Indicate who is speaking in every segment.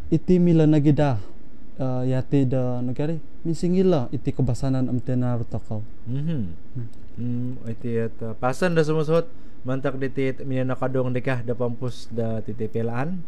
Speaker 1: iti mila nagida yati da nagari minsingila iti kebasanan amtena rutakaw.
Speaker 2: Iti at pasan da sumusot mantak ditit minanakadong dikah da pampus da titipilaan.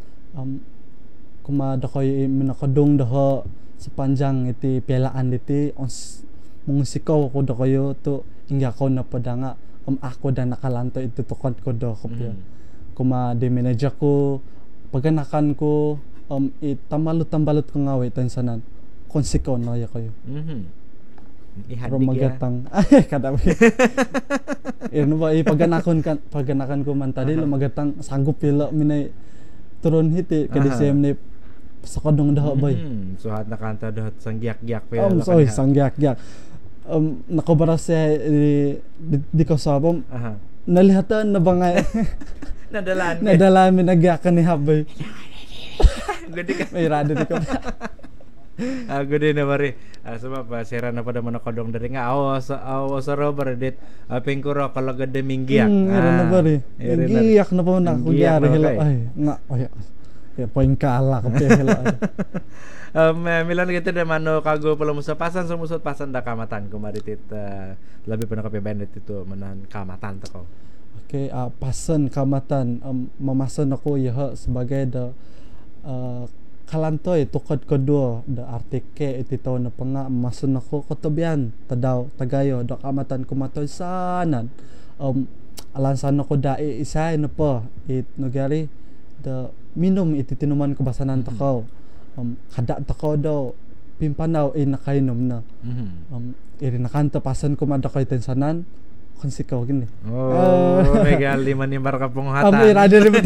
Speaker 1: Kumada koy minakadong daha sepanjang iti pelaan iti mungsikaw ko da kayo to hingga ko na padanga ako da nakalanto iti tukod ko da kopya. Kuma di manager ko paganakan ko tambalot ko ngawi tansanan konsikaw na ya kayo. Pero magatang kadabi. Ano ba paganakan ko man tadi magatang sanggup pila minay turun hiti kadi siyem ni sakadong daha bay.
Speaker 2: Suhat nakanta dahat sanggiak-giak
Speaker 1: pa. Sanggiak-giak. Nakabara siya di kasabom. Nalihatan na bangay. Nadalaan mi nagyakan ni habay.
Speaker 2: Gede ka.
Speaker 1: May rado di ko.
Speaker 2: Gede na bari. Sebab sera na pada manakadong dari nga awas Robert dit pengkuro kalau gede minggiak.
Speaker 1: Na bari. Minggiak na po na kugyari hila ay nga ay. Ya poin kalah ke hila.
Speaker 2: Milan kita da mano kago pala musa pasan sumusot pasan da kamatan kumaritit lebih pernah kape bandit itu menahan kamatan ta ko.
Speaker 1: Okay, pasan kamatan memasan ako ya sebagai da kalantoy tukod kedua da artike iti taon na panga masun ako kotobian tadaw tagayo da kamatan kumatoy sanan alansan ako dai isay na po it nagari da minum iti tinuman kebasanan takaw kada takaw daw pimpanaw nakainom na iri nakanta pasan kumada kay tensanan konsikaw gini
Speaker 2: megal di manimbar kapong hatan
Speaker 1: irade rin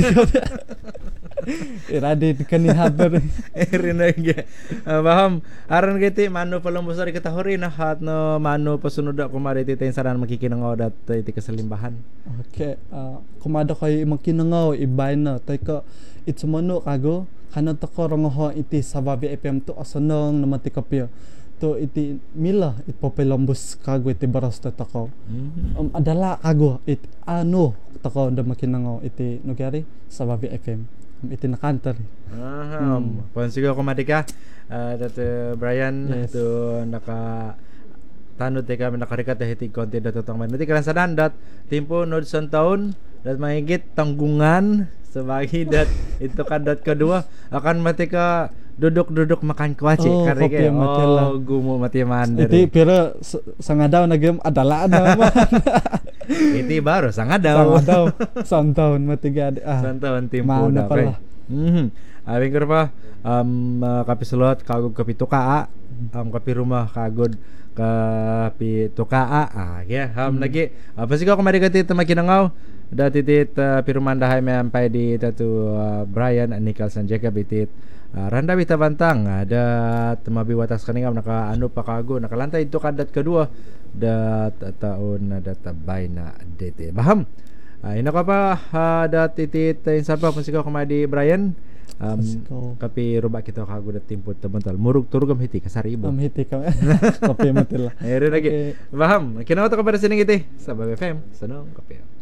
Speaker 1: irade kanihaber
Speaker 2: iri nage baham aran giti mano palang besar kita hori na hat no mano pasunod ako mariti tensanan makikinangaw dat iti kasalimbahan.
Speaker 1: Okay, kumada kay makinangaw ibay na tay ka it's mano kago kanon to ko rongo iti sababi FM to asonong naman ti kapya to iti mila it popelambus kago iti baras to ko adala kago it ano to ko da makinangaw iti nugari sababi FM iti nakantar
Speaker 2: pansigo ko madika dat Brian yes. To naka tanod te kami nakarikat hiti konti dat totang man nanti kalan sadan dat timpo nod san taon dat mahigit tanggungan sebagai dat itu kan dat kedua akan matika duduk makan kuaci karike gumo mati mandiri
Speaker 1: iti pero sangadaw nagem adala
Speaker 2: iti baru sangadaw
Speaker 1: santaon matiga
Speaker 2: santaon timpo na pala abing pa kapisulot kagod kapitukaa kapi rumah kagod kapitukaa ya lagi apa sih kau kemarin kati makinangaw datitit pirumandahay mempai di tatu Brian Nicholson Jacob itit randa bita bantang ada temabi watas kaningam naka anu pakago nakalantay itu kadat kedua dat taon dat bayna DT baham ina ka pa datitit insapa pun sikaw kamadi Brian kapi rubak kita kago dat timput tebental murug turugam hiti kasari ibu
Speaker 1: hiti ka kapi matila
Speaker 2: lagi baham kinawa to kapada sining iti sa BFM sanong kapi